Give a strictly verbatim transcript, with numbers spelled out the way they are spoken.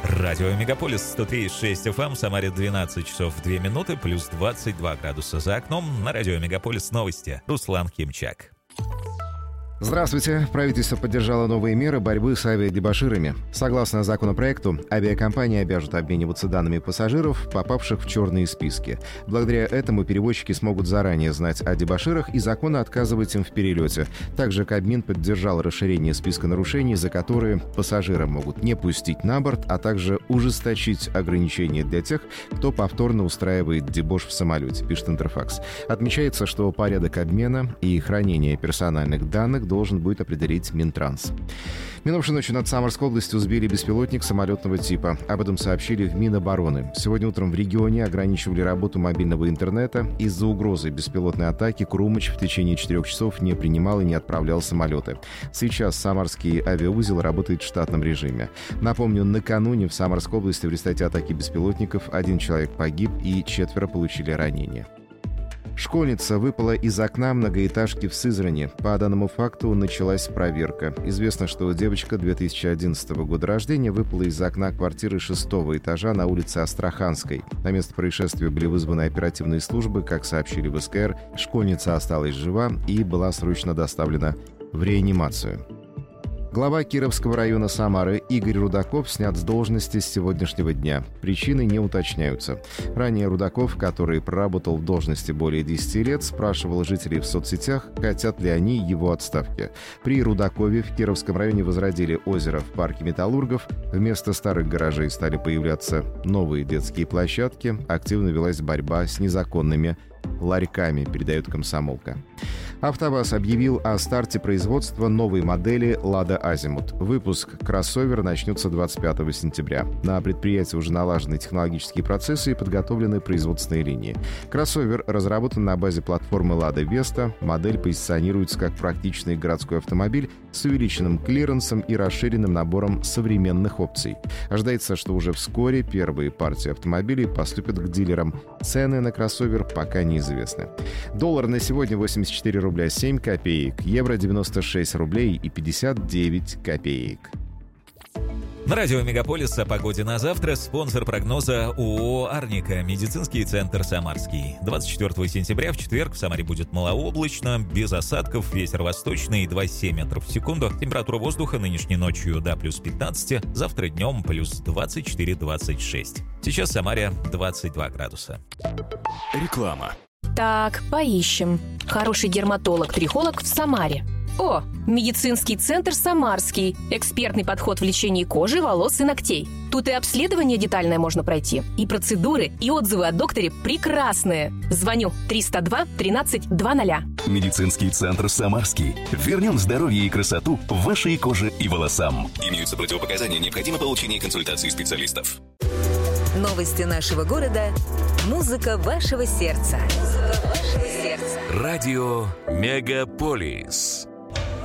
Радио Мегаполис сто три и шесть эф эм, в Самаре двенадцать часов две минуты, плюс двадцать два градуса за окном. На Радио Мегаполис новости. Руслан Химчак. Здравствуйте. Правительство поддержало новые меры борьбы с авиадебоширами. Согласно законопроекту, авиакомпании обяжут обмениваться данными пассажиров, попавших в черные списки. Благодаря этому перевозчики смогут заранее знать о дебоширах и законно отказывать им в перелете. Также Кабмин поддержал расширение списка нарушений, за которые пассажира могут не пустить на борт, а также ужесточить ограничения для тех, кто повторно устраивает дебош в самолете, пишет Интерфакс. Отмечается, что порядок обмена и хранения персональных данных должен будет определить Минтранс. Минувшей ночью над Самарской областью сбили беспилотник самолетного типа. Об этом сообщили в Минобороны. Сегодня утром в регионе ограничивали работу мобильного интернета. Из-за угрозы беспилотной атаки Крумыч в течение четырех часов не принимал и не отправлял самолеты. Сейчас Самарский авиаузел работает в штатном режиме. Напомню, накануне в Самарской области в результате атаки беспилотников один человек погиб и четверо получили ранения. Школьница выпала из окна многоэтажки в Сызрани. По данному факту началась проверка. Известно, что девочка две тысячи одиннадцатого года рождения выпала из окна квартиры шестого этажа на улице Астраханской. На место происшествия были вызваны оперативные службы. Как сообщили в эс ка эр, школьница осталась жива и была срочно доставлена в реанимацию. Глава Кировского района Самары Игорь Рудаков снят с должности с сегодняшнего дня. Причины не уточняются. Ранее Рудаков, который проработал в должности более десяти лет, спрашивал жителей в соцсетях, хотят ли они его отставки. При Рудакове в Кировском районе возродили озеро в парке Металлургов. Вместо старых гаражей стали появляться новые детские площадки. Активно велась борьба с незаконными ларьками, передает «Комсомолка». АвтоВАЗ объявил о старте производства новой модели «Лада Азимут». Выпуск кроссовера начнется двадцать пятого сентября. На предприятии уже налажены технологические процессы и подготовлены производственные линии. Кроссовер разработан на базе платформы «Лада Веста». Модель позиционируется как практичный городской автомобиль с увеличенным клиренсом и расширенным набором современных опций. Ожидается, что уже вскоре первые партии автомобилей поступят к дилерам. Цены на кроссовер пока неизвестны. Доллар на сегодня восемьдесят четыре рубля семь копеек, евро девяносто шесть рублей и пятьдесят девять копеек. На радио Мегаполис о погоде на завтра. Спонсор прогноза ООО «Арника», медицинский центр «Самарский». двадцать четвёртого сентября в четверг в Самаре будет малооблачно, без осадков, ветер восточный два и семь метров в секунду. Температура воздуха нынешней ночью до плюс пятнадцать, завтра днем плюс двадцать четыре - двадцать шесть. Сейчас в Самаре двадцать два градуса. Реклама. Так, поищем. Хороший дерматолог-трихолог в Самаре. О, медицинский центр «Самарский». Экспертный подход в лечении кожи, волос и ногтей. Тут и обследование детальное можно пройти, и процедуры, и отзывы о докторе прекрасные. Звоню триста два тринадцать двадцать. Медицинский центр «Самарский». Вернем здоровье и красоту вашей коже и волосам. Имеются противопоказания, необходимо получение консультации специалистов. Новости нашего города. Музыка вашего сердца. Музыка вашего сердца. Радио Мегаполис.